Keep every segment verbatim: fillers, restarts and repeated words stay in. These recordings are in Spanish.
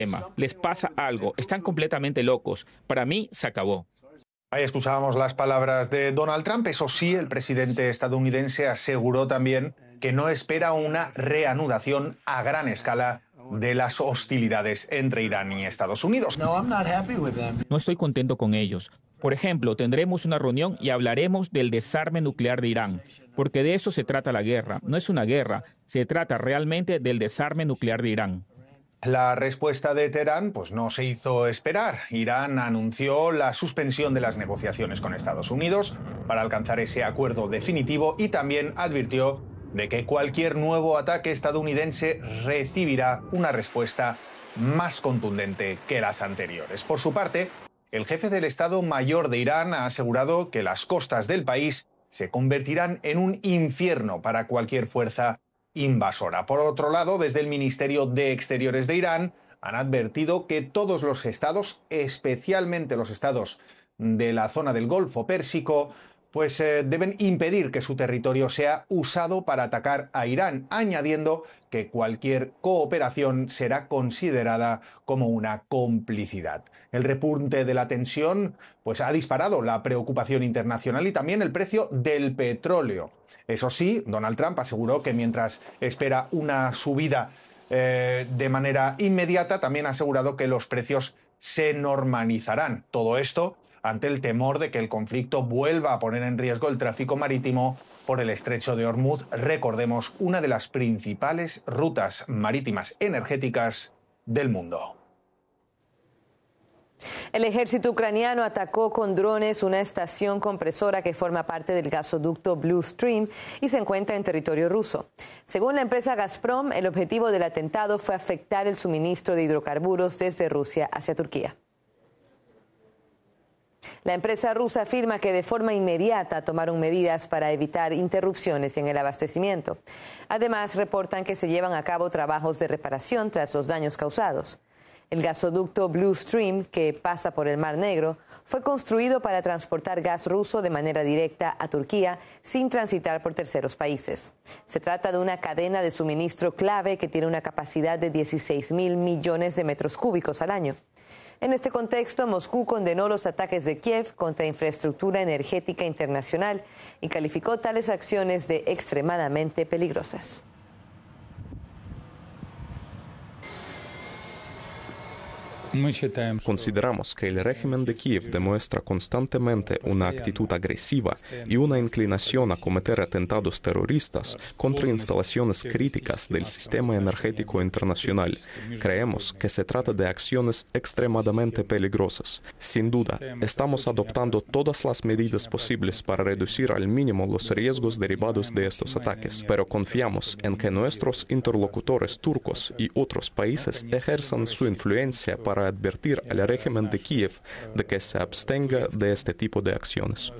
Les pasa algo, están completamente locos. Para mí, se acabó. Ahí escuchábamos las palabras de Donald Trump. Eso sí, el presidente estadounidense aseguró también que no espera una reanudación a gran escala de las hostilidades entre Irán y Estados Unidos. No estoy contento con ellos. Por ejemplo, tendremos una reunión y hablaremos del desarme nuclear de Irán, porque de eso se trata la guerra. No es una guerra, se trata realmente del desarme nuclear de Irán. La respuesta de Teherán pues, no se hizo esperar. Irán anunció la suspensión de las negociaciones con Estados Unidos para alcanzar ese acuerdo definitivo y también advirtió de que cualquier nuevo ataque estadounidense recibirá una respuesta más contundente que las anteriores. Por su parte, el jefe del Estado Mayor de Irán ha asegurado que las costas del país se convertirán en un infierno para cualquier fuerza invasora. Por otro lado, desde el Ministerio de Exteriores de Irán han advertido que todos los estados, especialmente los estados de la zona del Golfo Pérsico, pues eh, deben impedir que su territorio sea usado para atacar a Irán, añadiendo que cualquier cooperación será considerada como una complicidad. El repunte de la tensión pues, ha disparado la preocupación internacional y también el precio del petróleo. Eso sí, Donald Trump aseguró que mientras espera una subida eh, de manera inmediata, también ha asegurado que los precios se normalizarán. Todo esto ante el temor de que el conflicto vuelva a poner en riesgo el tráfico marítimo por el estrecho de Hormuz. Recordemos, una de las principales rutas marítimas energéticas del mundo. El ejército ucraniano atacó con drones una estación compresora que forma parte del gasoducto Blue Stream y se encuentra en territorio ruso. Según la empresa Gazprom, el objetivo del atentado fue afectar el suministro de hidrocarburos desde Rusia hacia Turquía. La empresa rusa afirma que de forma inmediata tomaron medidas para evitar interrupciones en el abastecimiento. Además, reportan que se llevan a cabo trabajos de reparación tras los daños causados. El gasoducto Blue Stream, que pasa por el Mar Negro, fue construido para transportar gas ruso de manera directa a Turquía sin transitar por terceros países. Se trata de una cadena de suministro clave que tiene una capacidad de dieciséis mil millones de metros cúbicos al año. En este contexto, Moscú condenó los ataques de Kiev contra infraestructura energética internacional y calificó tales acciones de extremadamente peligrosas. Consideramos que el régimen de Kiev demuestra constantemente una actitud agresiva y una inclinación a cometer atentados terroristas contra instalaciones críticas del sistema energético internacional. Creemos que se trata de acciones extremadamente peligrosas. Sin duda, estamos adoptando todas las medidas posibles para reducir al mínimo los riesgos derivados de estos ataques, pero confiamos en que nuestros interlocutores turcos y otros países ejerzan su influencia para advertir al régimen de Kiev de que se abstenga de este tipo de acciones.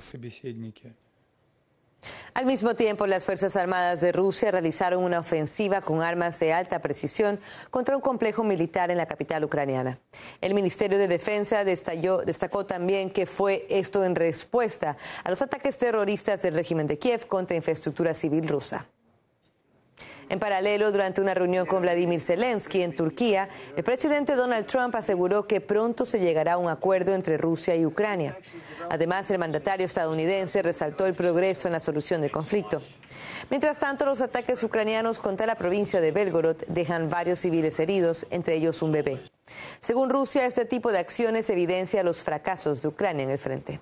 Al mismo tiempo, las Fuerzas Armadas de Rusia realizaron una ofensiva con armas de alta precisión contra un complejo militar en la capital ucraniana. El Ministerio de Defensa destalló, destacó también que fue esto en respuesta a los ataques terroristas del régimen de Kiev contra infraestructura civil rusa. En paralelo, durante una reunión con Vladimir Zelensky en Turquía, el presidente Donald Trump aseguró que pronto se llegará a un acuerdo entre Rusia y Ucrania. Además, el mandatario estadounidense resaltó el progreso en la solución del conflicto. Mientras tanto, los ataques ucranianos contra la provincia de Belgorod dejan varios civiles heridos, entre ellos un bebé. Según Rusia, este tipo de acciones evidencia los fracasos de Ucrania en el frente.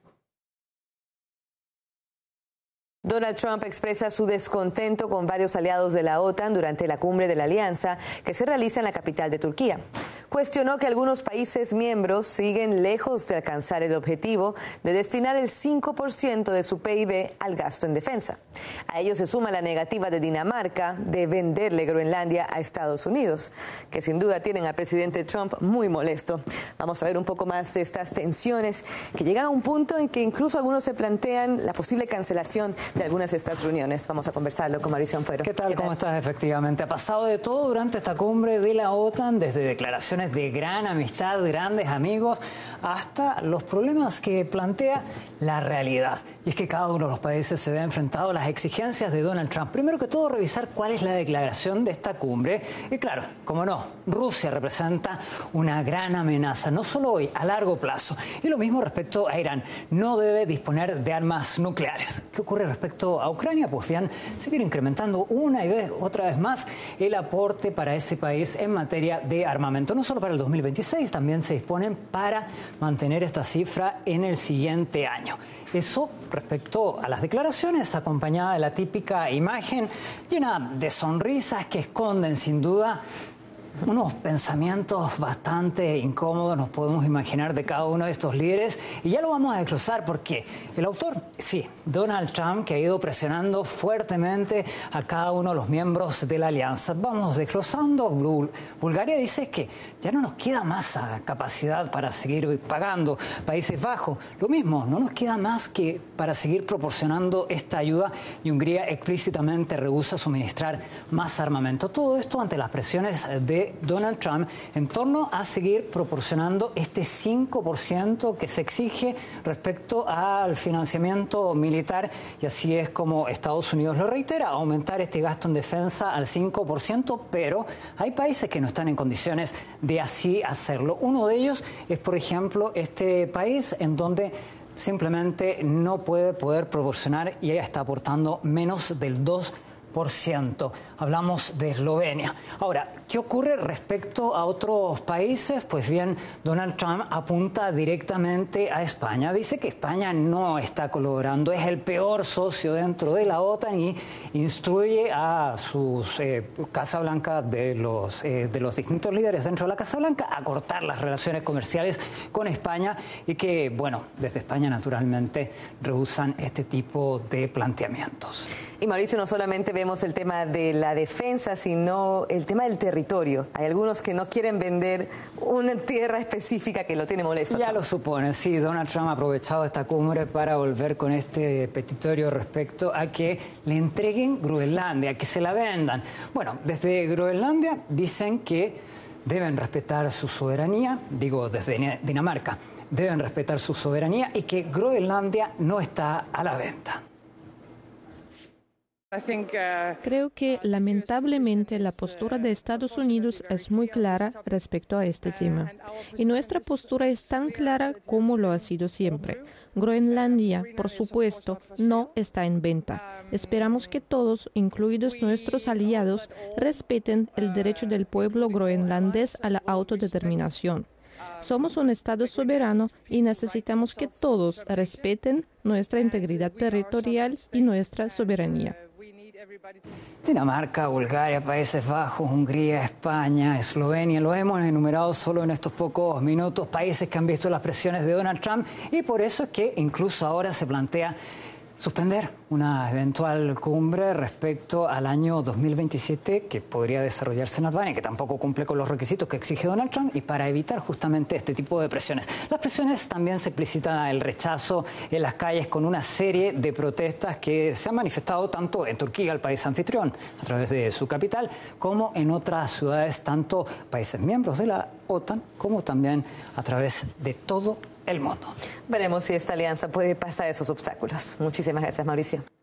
Donald Trump expresa su descontento con varios aliados de la OTAN durante la cumbre de la Alianza que se realiza en la capital de Turquía. Cuestionó que algunos países miembros siguen lejos de alcanzar el objetivo de destinar el cinco por ciento de su P I B al gasto en defensa. A ello se suma la negativa de Dinamarca de venderle Groenlandia a Estados Unidos, que sin duda tienen al presidente Trump muy molesto. Vamos a ver un poco más de estas tensiones que llegan a un punto en que incluso algunos se plantean la posible cancelación de algunas de estas reuniones. Vamos a conversarlo con Mauricio Ampuero. ¿Qué tal? ¿Qué ¿Cómo tal? Estás? Efectivamente, ha pasado de todo durante esta cumbre de la OTAN, desde declaraciones de gran amistad, grandes amigos, hasta los problemas que plantea la realidad. Y es que cada uno de los países se ve enfrentado a las exigencias de Donald Trump. Primero que todo, revisar cuál es la declaración de esta cumbre. Y claro, como no, Rusia representa una gran amenaza, no solo hoy, a largo plazo. Y lo mismo respecto a Irán. No debe disponer de armas nucleares. ¿Qué ocurre respecto a Ucrania? Pues bien, seguir incrementando una y vez, otra vez más el aporte para ese país en materia de armamento. No solo para el dos mil veintiséis, también se disponen para mantener esta cifra en el siguiente año. Eso respecto a las declaraciones, acompañada de la típica imagen llena de sonrisas que esconden sin duda unos pensamientos bastante incómodos, nos podemos imaginar, de cada uno de estos líderes, y ya lo vamos a desglosar porque el autor, sí, Donald Trump, que ha ido presionando fuertemente a cada uno de los miembros de la alianza. Vamos desglosando. Bulgaria dice que ya no nos queda más capacidad para seguir pagando. Países Bajos, lo mismo, no nos queda más que para seguir proporcionando esta ayuda, y Hungría explícitamente rehúsa suministrar más armamento. Todo esto ante las presiones de Donald Trump en torno a seguir proporcionando este cinco por ciento que se exige respecto al financiamiento militar, y así es como Estados Unidos lo reitera, aumentar este gasto en defensa al cinco por ciento, pero hay países que no están en condiciones de así hacerlo. Uno de ellos es, por ejemplo, este país en donde simplemente no puede poder proporcionar y ella está aportando menos del dos por ciento. Hablamos de Eslovenia. Ahora, ¿qué ocurre respecto a otros países? Pues bien, Donald Trump apunta directamente a España. Dice que España no está colaborando, es el peor socio dentro de la OTAN, y instruye a sus eh, Casa Blanca de los, eh, de los distintos líderes dentro de la Casa Blanca a cortar las relaciones comerciales con España, y que, bueno, desde España naturalmente rehusan este tipo de planteamientos. Y Mauricio, no solamente vemos el tema de la defensa, sino el tema del territorio. Hay algunos que no quieren vender una tierra específica que lo tiene molesto. Ya lo supone, sí. Donald Trump ha aprovechado esta cumbre para volver con este petitorio respecto a que le entreguen Groenlandia, que se la vendan. Bueno, desde Groenlandia dicen que deben respetar su soberanía, digo desde Dinamarca, deben respetar su soberanía y que Groenlandia no está a la venta. Creo que lamentablemente la postura de Estados Unidos es muy clara respecto a este tema. Y nuestra postura es tan clara como lo ha sido siempre. Groenlandia, por supuesto, no está en venta. Esperamos que todos, incluidos nuestros aliados, respeten el derecho del pueblo groenlandés a la autodeterminación. Somos un Estado soberano y necesitamos que todos respeten nuestra integridad territorial y nuestra soberanía. Dinamarca, Bulgaria, Países Bajos, Hungría, España, Eslovenia, lo hemos enumerado solo en estos pocos minutos, países que han visto las presiones de Donald Trump, y por eso es que incluso ahora se plantea suspender una eventual cumbre respecto al año dos mil veintisiete que podría desarrollarse en Albania, que tampoco cumple con los requisitos que exige Donald Trump, y para evitar justamente este tipo de presiones. Las presiones también se explicitan el rechazo en las calles con una serie de protestas que se han manifestado tanto en Turquía, el país anfitrión, a través de su capital, como en otras ciudades, tanto países miembros de la OTAN como también a través de todo el mundo. Veremos si esta alianza puede pasar esos obstáculos. Muchísimas gracias, Mauricio.